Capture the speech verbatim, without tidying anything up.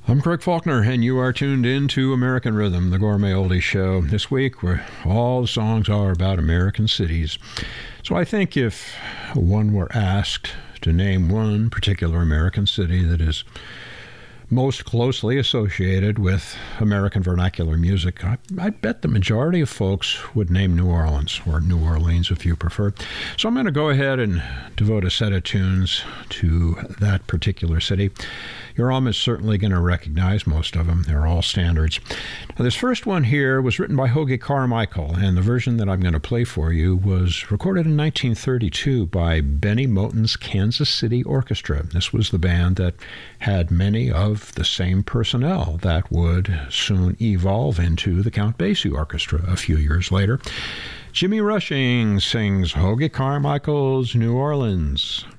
I'm Craig Faulkner, and you are tuned in to American Rhythm, the Gourmet Oldie Show. This week, where all the songs are about American cities. So I think if one were asked to name one particular American city that is most closely associated with American vernacular music, I, I bet the majority of folks would name New Orleans, or New Orleans if you prefer. So I'm going to go ahead and devote a set of tunes to that particular city. You're almost certainly going to recognize most of them. They're all standards. Now, this first one here was written by Hoagy Carmichael, and the version that I'm going to play for you was recorded in nineteen thirty-two by Benny Moten's Kansas City Orchestra. This was the band that had many of the same personnel that would soon evolve into the Count Basie Orchestra a few years later. Jimmy Rushing sings Hoagy Carmichael's New Orleans.